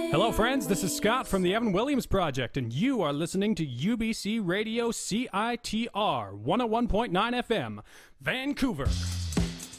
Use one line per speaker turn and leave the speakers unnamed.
Hello, friends. This is Scott from the Evan Williams Project, and you are listening to UBC Radio CITR 101.9 FM, Vancouver.